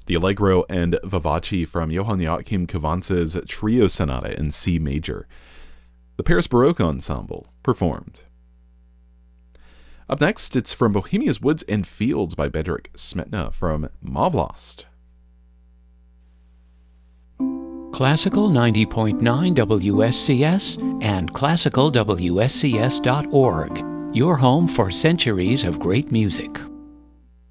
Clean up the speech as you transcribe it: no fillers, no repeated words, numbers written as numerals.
the Allegro and Vivace from Johann Joachim Couvance's Trio Sonata in C major. The Paris Baroque Ensemble performed. Up next, it's from Bohemia's Woods and Fields by Bedřich Smetana from Mavlost. Classical 90.9 WSCS and classicalwscs.org, your home for centuries of great music.